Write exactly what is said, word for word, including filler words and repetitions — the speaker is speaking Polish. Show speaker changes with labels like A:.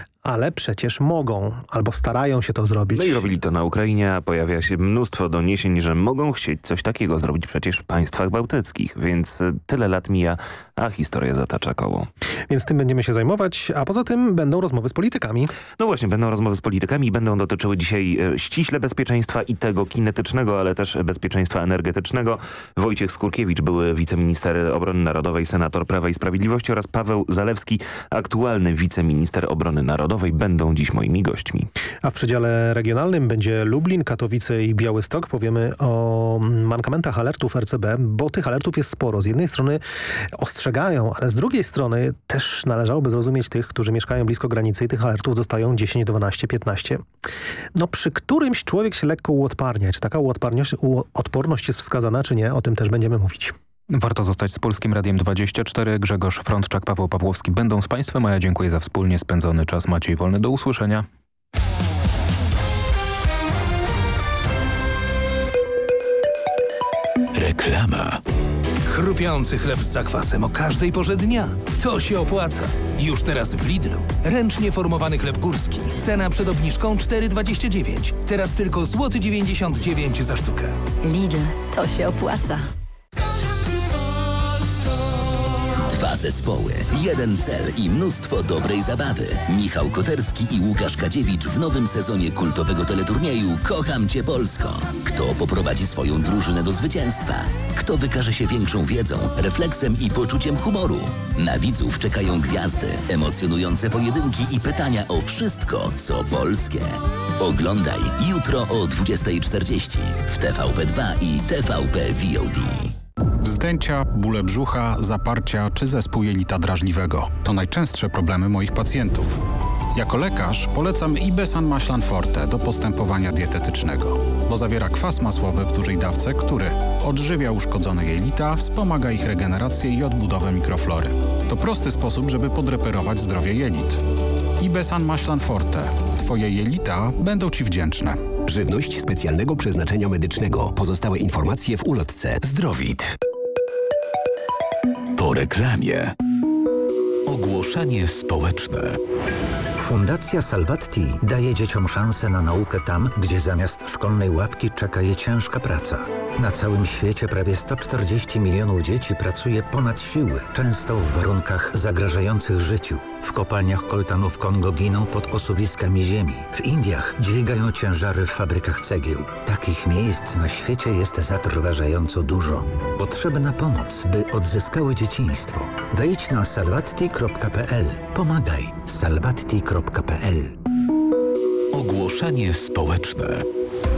A: Ale przecież mogą, albo starają się to zrobić.
B: No i robili to na Ukrainie, a pojawia się mnóstwo doniesień, że mogą chcieć coś takiego zrobić przecież w państwach bałtyckich, więc tyle lat mija, a historia zatacza koło.
A: Więc tym będziemy się zajmować, a poza tym będą rozmowy z politykami.
B: No właśnie, będą rozmowy z politykami i będą dotyczyły dzisiaj ściśle bezpieczeństwa i tego kinetycznego, ale też bezpieczeństwa energetycznego. Wojciech Skurkiewicz, były wiceminister obrony narodowej, senator Prawa i Sprawiedliwości, oraz Paweł Zalewski, aktualny wiceminister obrony narodowej, będą dziś moimi gośćmi.
A: A w przedziale regionalnym będzie Lublin, Katowice i Białystok. Powiemy o mankamentach alertów R C B, bo tych alertów jest sporo. Z jednej strony ostrzegają, ale z drugiej strony też należałoby zrozumieć tych, którzy mieszkają blisko granicy i tych alertów dostają dziesięć, dwanaście, piętnaście. No przy którymś człowiek się lekko uodparnia. Czy taka uodparność, uodporność jest wskazana, czy nie? O tym też będziemy mówić.
C: Warto zostać z Polskim Radiem dwadzieścia cztery. Grzegorz Frądczak, Paweł Pawłowski będą z Państwem, a ja dziękuję za wspólnie spędzony czas. Maciej Wolny, do usłyszenia.
D: Reklama. Chrupiący chleb z zakwasem o każdej porze dnia. To się opłaca. Już teraz w Lidlu. Ręcznie formowany chleb górski. Cena przed obniżką cztery dwadzieścia dziewięć. Teraz tylko złoty dziewięćdziesiąt dziewięć za sztukę.
E: Lidl. To się opłaca.
F: Dwa zespoły, jeden cel i mnóstwo dobrej zabawy. Michał Koterski i Łukasz Kadziewicz w nowym sezonie kultowego teleturnieju Kocham Cię Polsko. Kto poprowadzi swoją drużynę do zwycięstwa? Kto wykaże się większą wiedzą, refleksem i poczuciem humoru? Na widzów czekają gwiazdy, emocjonujące pojedynki i pytania o wszystko, co polskie. Oglądaj jutro o dwudziestej czterdzieści w T V P dwa i T V P V O D.
G: Wzdęcia, bóle brzucha, zaparcia czy zespół jelita drażliwego to najczęstsze problemy moich pacjentów. Jako lekarz polecam Ibesan Maślan Forte do postępowania dietetycznego, bo zawiera kwas masłowy w dużej dawce, który odżywia uszkodzone jelita, wspomaga ich regenerację i odbudowę mikroflory. To prosty sposób, żeby podreperować zdrowie jelit. Ibesan Maślan Forte. Twoje jelita będą Ci wdzięczne.
H: Żywność specjalnego przeznaczenia medycznego. Pozostałe informacje w ulotce.
D: Zdrowit. Po reklamie. Ogłoszenie społeczne.
I: Fundacja Salvatti daje dzieciom szansę na naukę tam, gdzie zamiast szkolnej ławki czeka je ciężka praca. Na całym świecie prawie sto czterdzieści milionów dzieci pracuje ponad siły, często w warunkach zagrażających życiu. W kopalniach koltanu w Kongo giną pod osuwiskami ziemi. W Indiach dźwigają ciężary w fabrykach cegieł. Takich miejsc na świecie jest zatrważająco dużo. Potrzebna pomoc, by odzyskały dzieciństwo. Wejdź na salvatti kropka p l. Pomagaj. salvatti kropka p l.
D: Ogłoszenie społeczne.